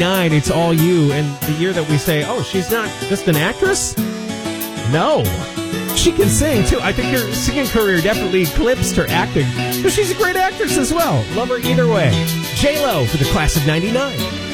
It's All You, and the year that we say, oh, she's not just an actress? No. She can sing, too. I think her singing career definitely eclipsed her acting, but she's a great actress as well. Love her either way. J-Lo for the class of 99.